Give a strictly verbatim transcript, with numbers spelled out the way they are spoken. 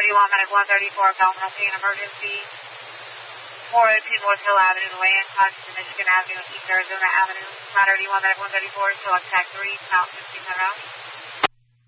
thirty-one, medic one thirty-four, abdominal pain emergency. four oh two North Hill Avenue, Land, Washington, Michigan Avenue, East Arizona Avenue. nine thirty-one, medic one thirty-four, select tag three, south fifteen hundred route.